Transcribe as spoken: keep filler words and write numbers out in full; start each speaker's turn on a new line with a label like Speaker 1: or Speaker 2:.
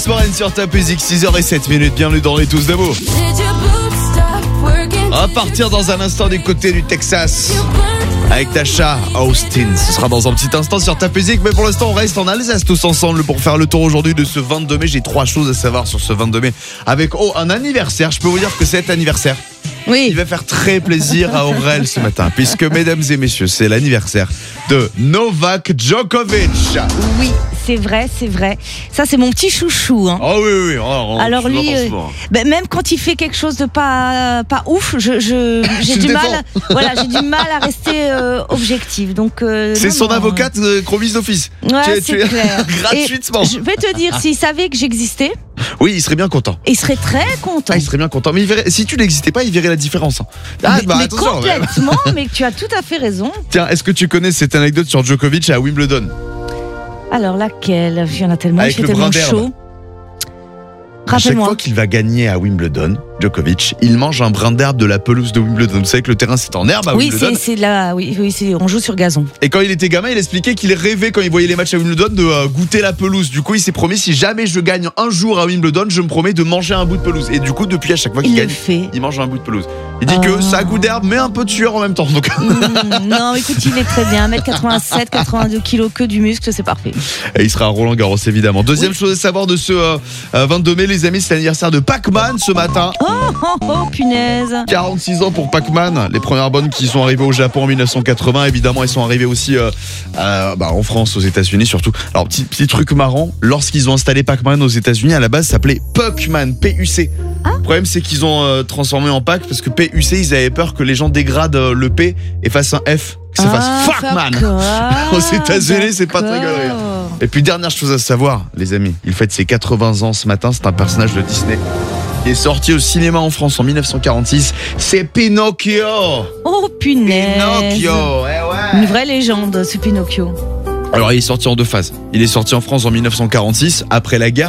Speaker 1: Warren sur ta musique, six heures zéro sept minutes, bienvenue dans les tous d'amour. On va partir dans un instant du côté du Texas avec Tasha Austin. Ce sera dans un petit instant sur ta musique, mais pour l'instant on reste en Alsace tous ensemble pour faire le tour aujourd'hui de ce vingt-deux mai. J'ai trois choses à savoir sur ce vingt-deux mai avec oh un anniversaire. Je peux vous dire que c'est anniversaire.
Speaker 2: Oui.
Speaker 1: Il va faire très plaisir à Aurel ce matin, puisque mesdames et messieurs, c'est l'anniversaire de Novak Djokovic.
Speaker 2: Oui, c'est vrai, c'est vrai. Ça, c'est mon petit chouchou. Hein.
Speaker 1: Oh oui, oui. Oh,
Speaker 2: Alors lui, euh, bah, même quand il fait quelque chose de pas pas ouf, je, je j'ai du mal. Voilà, j'ai du mal à rester euh, objective. Donc euh,
Speaker 1: c'est
Speaker 2: non,
Speaker 1: son
Speaker 2: non,
Speaker 1: avocate euh, commise d'office.
Speaker 2: Ouais,
Speaker 1: tu es,
Speaker 2: c'est
Speaker 1: tu es
Speaker 2: clair.
Speaker 1: gratuitement.
Speaker 2: Et je vais te dire, s'il savait que j'existais,
Speaker 1: oui, il serait bien content.
Speaker 2: il serait très content.
Speaker 1: Ah, il serait bien content. Mais il verrait, si tu n'existais pas, il verrait la différence. Ah,
Speaker 2: mais,
Speaker 1: bah,
Speaker 2: mais
Speaker 1: attention,
Speaker 2: complètement, mais tu as tout à fait raison.
Speaker 1: Tiens, est-ce que tu connais cette anecdote sur Djokovic à Wimbledon?
Speaker 2: Alors laquelle? Il y en a tellement,
Speaker 1: Avec
Speaker 2: il fait
Speaker 1: le brin
Speaker 2: tellement
Speaker 1: d'herbe.
Speaker 2: chaud.
Speaker 1: À chaque
Speaker 2: Rappelle-moi.
Speaker 1: fois qu'il va gagner à Wimbledon, Djokovic, il mange un brin d'herbe de la pelouse de Wimbledon. Vous savez que le terrain c'est en herbe à
Speaker 2: Oui,
Speaker 1: Wimbledon.
Speaker 2: c'est, c'est là, oui, oui, c'est, on joue sur gazon.
Speaker 1: Et quand il était gamin, il expliquait qu'il rêvait quand il voyait les matchs à Wimbledon de euh, goûter la pelouse. Du coup, il s'est promis, si jamais je gagne un jour à Wimbledon, je me promets de manger un bout de pelouse. Et du coup, depuis à chaque fois qu'il
Speaker 2: Il le
Speaker 1: gagne,
Speaker 2: fait.
Speaker 1: il mange un bout de pelouse. Il dit
Speaker 2: Oh.
Speaker 1: que ça a goût d'herbe, mais un peu de sueur en même temps. Donc...
Speaker 2: Mmh, non, écoute, il est très bien. un mètre quatre-vingt-sept, quatre-vingt-deux kilos, que du muscle, c'est parfait.
Speaker 1: Et il sera à Roland Garros évidemment. Deuxième
Speaker 2: Oui.
Speaker 1: chose à savoir de ce euh, euh, vingt-deux mai, les amis, c'est l'anniversaire de Pac-Man ce matin.
Speaker 2: Oh, oh, oh, punaise.
Speaker 1: quarante-six ans pour Pac-Man. Les premières bonnes qui sont arrivées au Japon en mille neuf cent quatre-vingts, évidemment, elles sont arrivées aussi euh, euh, bah, en France, aux États-Unis surtout. Alors petit petit truc marrant, lorsqu'ils ont installé Pac-Man aux États-Unis, à la base, ça s'appelait Puckman, P U C.
Speaker 2: Ah.
Speaker 1: Le problème, c'est qu'ils ont euh, transformé en Pac parce que P U C, ils avaient peur que les gens dégradent euh, le P et fassent un F, que ça
Speaker 2: Ah,
Speaker 1: fasse Fuckman.
Speaker 2: d'accord,
Speaker 1: Aux États-Unis, c'est pas très
Speaker 2: d'accord.
Speaker 1: galerie. Et puis dernière chose à savoir, les amis, il fête ses quatre-vingts ans ce matin, c'est un personnage de Disney. Il est sorti au cinéma en France en mille neuf cent quarante-six, c'est Pinocchio.
Speaker 2: Oh, punaise.
Speaker 1: Pinocchio, eh ouais.
Speaker 2: Une vraie légende, ce Pinocchio.
Speaker 1: Alors il est sorti en deux phases. Il est sorti en France en mille neuf cent quarante-six, après la guerre.